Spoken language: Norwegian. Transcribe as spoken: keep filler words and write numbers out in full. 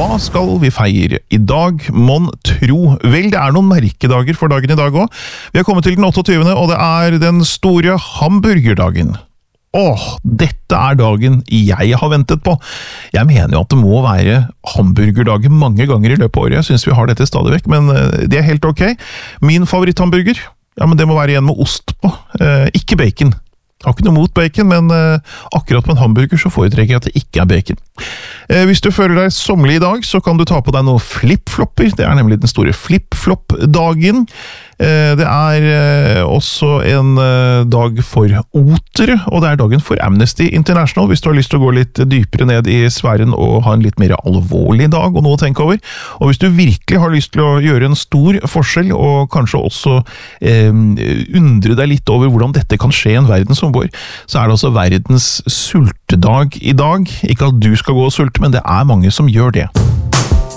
Hva skal vi feire i dag, mon tro? Vel, det er noen merkedager for dagen i dag også. Vi har kommet til den otteogtyvende, og det er den store hamburgerdagen. Åh, dette er dagen jeg har ventet på. Jeg mener jo at det må være hamburgerdager mange ganger i løpet av året. Jeg synes vi har dette stadig vekk, men det er helt ok. Min favoritthamburger, ja, men det må være en med ost på, eh, ikke bacon. Jeg har ikke noe mot bacon, men eh, akkurat på en hamburger så foretrekker jeg at det ikke er bacon. Eh, hvis du føler deg sommerlig i dag, så kan du ta på deg noen flip-flopper. Det er nemlig den store flip-flop-dagen. Eh, det er eh, også en eh, dag for otere, og det er dagen for Amnesty International, hvis du har lyst til å gå litt dypere ned i sfæren og ha en litt mer alvorlig dag og noe å tenke over. Og hvis du virkelig har lyst til å gjøre en stor forskjell, og kanskje også eh, undre deg litt over hvordan dette kan skje i en verden som vår, så er det også verdens sultedag i dag. Ikke at du skal gå og sulte, men det er mange som gjør det.